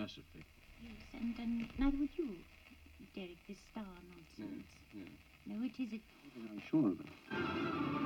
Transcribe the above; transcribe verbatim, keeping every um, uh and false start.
massively. Yes, and, and neither would you, Derek, this star nonsense. Yeah, yeah. No, it isn't. I'm sure of it.